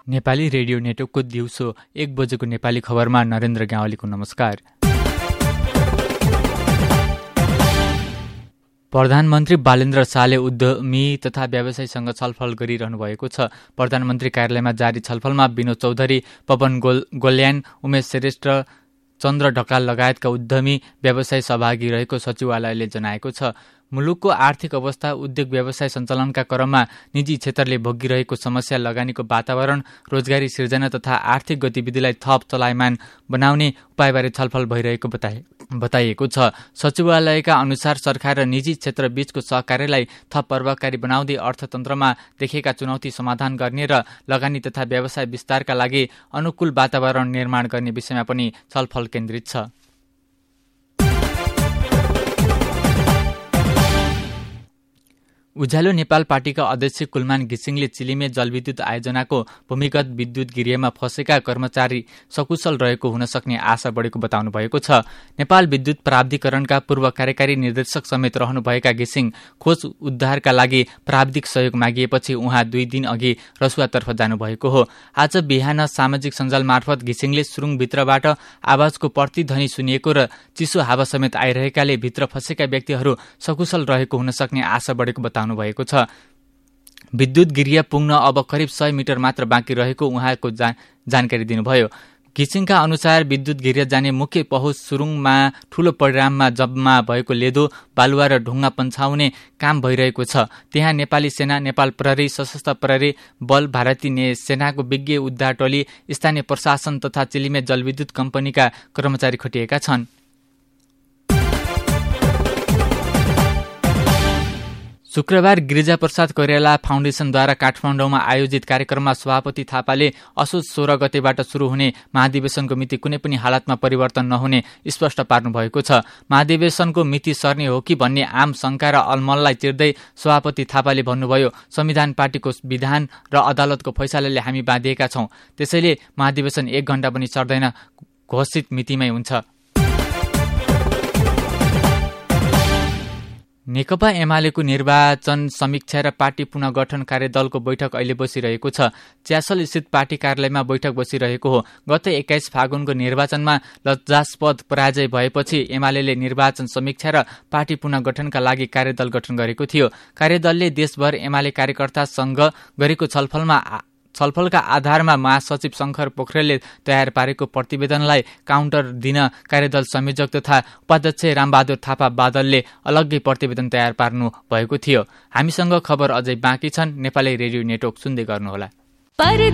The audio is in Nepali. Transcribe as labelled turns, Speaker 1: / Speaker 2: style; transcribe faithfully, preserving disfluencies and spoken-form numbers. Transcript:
Speaker 1: नेपाली रेडियो नेटवर्कको दिउँसो एक बजेको नेपाली खबरमा नरेन्द्र गाउँलीको नमस्कार। प्रधानमन्त्री बालेन्द्र शाहले उद्यमी तथा व्यवसायीसँग छलफल गरिरहनु भएको छ। प्रधानमन्त्री कार्यालयमा जारी छलफलमा विनोद चौधरी, पवन गोल गोल्यान, उमेश श्रेष्ठ, चन्द्र ढकाल लगायतका उद्यमी व्यवसायी सहभागी रहेको सचिवालयले जनाएको छ। मुलुकको आर्थिक अवस्था, उद्योग व्यवसाय सञ्चालनका क्रममा निजी क्षेत्रले भोगिरहेको समस्या, लगानीको वातावरण, रोजगारी सिर्जना तथा आर्थिक गतिविधिलाई थप चलायमान बनाउने उपायबारे छलफल भइरहेको बताए बताइएको छ। सचिवालयका अनुसार सरकार र निजी क्षेत्र बीचको सहकार्यलाई थप प्रभावकारी बनाउँदै अर्थतन्त्रमा देखेका चुनौती समाधान गर्ने र लगानी तथा व्यवसाय विस्तारका लागि अनुकूल वातावरण निर्माण गर्ने विषयमा पनि छलफल केन्द्रित छ। उज्यालो नेपाल पार्टीका अध्यक्ष कुलमान घिसिङले चिलिमे जलविद्युत आयोजनाको भूमिगत विद्युत गृहमा फँसेका कर्मचारी सकुशल रहेको हुन सक्ने आशा बढेको बताउनु भएको छ। नेपाल विद्युत प्राधिकरणका पूर्व कार्यकारी निर्देशक समेत रहनुभएका घिसिङ खोज उद्धारका लागि प्राविधिक सहयोग मागिएपछि उहाँ दुई दिन अघि रसुवातर्फ जानुभएको हो। आज बिहान सामाजिक सञ्जाल मार्फत घिसिङले सुरुङभित्रबाट आवाजको प्रतिध्वनि सुनिएको र चिसो हावा समेत आइरहेकाले भित्र फँसेका व्यक्तिहरू सकुशल रहेको हुन सक्ने आशा बढेको बताउनु भएको छ। विद्युत गृह पुग्न अब करिब सय मिटर मात्र बाँकी रहेको उहाँको जा, जानकारी दिनुभयो। घिसिङका अनुसार विद्युत गृह जाने मुख्य पहुँच सुरुङमा ठूलो परिमाणमा जम्मा भएको लेदो, बालुवा र ढुङ्गा पन्छाउने काम भइरहेको छ। त्यहाँ नेपाली सेना, नेपाल प्रहरी, सशस्त्र प्रहरी बल, भारतीय सेनाको विज्ञ उद्धार टोली, स्थानीय प्रशासन तथा चिलिमे जलविद्युत कम्पनीका कर्मचारी खटिएका छन्। शुक्रबार गिरिजाप्रसाद कोइराला फाउन्डेसनद्वारा काठमाडौँमा आयोजित कार्यक्रममा सभापति थापाले असोज सोह्र गतेबाट सुरु हुने महाधिवेशनको मिति कुनै पनि हालतमा परिवर्तन नहुने स्पष्ट पार्नु भएको छ। महाधिवेशनको मिति सर्ने हो कि भन्ने आम शंका र अलमललाई चिर्दै सभापति थापाले भन्नुभयो, संविधान पार्टीको विधान र अदालतको फैसलाले हामी बाँधिएका छौं, त्यसैले महाधिवेशन एक घण्टा पनि सर्दैन, घोषित मितिमै हुन्छ। नेकपा एमालेको निर्वाचन समीक्षा र पार्टी पुनर्गठन कार्यदलको बैठक अहिले बसिरहेको छ। च्यासल स्थित पार्टी कार्यालयमा बैठक बसिरहेको हो। गत एक्काइस फागुनको निर्वाचनमा लज्जास्पद पराजय भएपछि एमालेले निर्वाचन समीक्षा र पार्टी पुनर्गठनका लागि कार्यदल गठन गरेको थियो। कार्यदलले देशभर एमाले कार्यकर्तासँग गरेको छलफलमा छलफलका आधारमा महासचिव शंकर पोखरेलले तयार पारेको प्रतिवेदनलाई काउन्टर दिन कार्यदल संयोजक तथा उपाध्यक्ष रामबहादुर थापा बादलले अलग्गै प्रतिवेदन तयार पार्नु भएको थियो। हामीसँग खबर अझै बाँकी छन्। नेपाली रेडियो नेटवर्क सुन्दै गर्नुहोला।